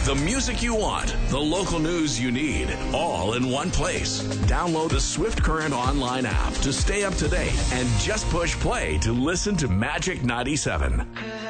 The music you want, the local news you need, all in one place. Download the Swift Current online app to stay up to date and just push play to listen to Magic 97.